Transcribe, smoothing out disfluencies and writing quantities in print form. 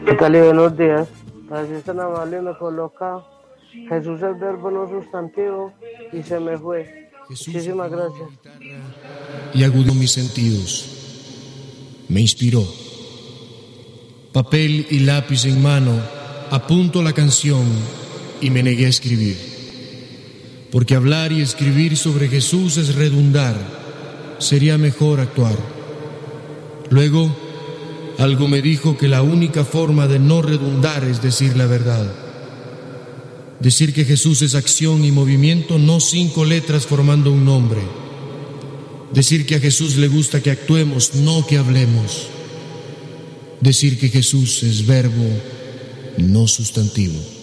¿Qué tal y buenos días? Para ser tan amable me coloca Jesús es verbo no sustantivo y se me fue. Muchísimas gracias. Y agudó mis sentidos. Me inspiró. Papel y lápiz en mano, apunto la canción y me negué a escribir. Porque hablar y escribir sobre Jesús es redundar. Sería mejor actuar. Luego, algo me dijo que la única forma de no redundar es decir la verdad. Decir que Jesús es acción y movimiento, no 5 letras formando un nombre. Decir que a Jesús le gusta que actuemos, no que hablemos. Decir que Jesús es verbo, no sustantivo.